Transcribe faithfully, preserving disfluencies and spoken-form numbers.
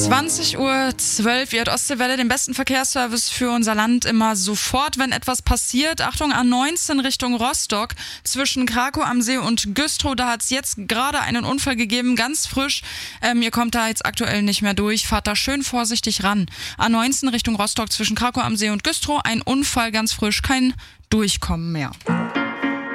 zwanzig Uhr zwölf, ihr hört Ostseewelle, den besten Verkehrsservice für unser Land immer sofort, wenn etwas passiert. Achtung, A neunzehn Richtung Rostock, zwischen Krakow am See und Güstrow, da hat es jetzt gerade einen Unfall gegeben, ganz frisch. Ähm, ihr kommt da jetzt aktuell nicht mehr durch, fahrt da schön vorsichtig ran. A neunzehn Richtung Rostock, zwischen Krakow am See und Güstrow, ein Unfall, ganz frisch, kein Durchkommen mehr.